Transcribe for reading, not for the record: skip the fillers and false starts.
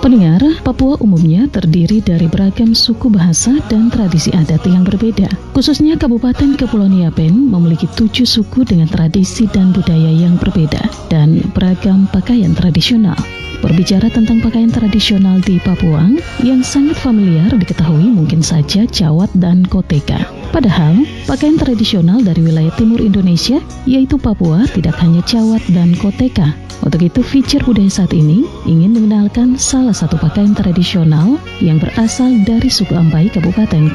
Pendengar, Papua umumnya terdiri dari beragam suku bahasa dan tradisi adat yang berbeda. Khususnya Kabupaten Kepulauan Yapen memiliki 7 suku dengan tradisi dan budaya yang berbeda dan beragam pakaian tradisional. Berbicara tentang pakaian tradisional di Papua, yang sangat familiar diketahui mungkin saja Cawat dan Koteka. Padahal, pakaian tradisional dari wilayah timur Indonesia, yaitu Papua, tidak hanya Cawat dan Koteka. Untuk itu, feature budaya saat ini ingin mengenalkan salah satu pakaian tradisional yang berasal dari suku Ambai Kabupaten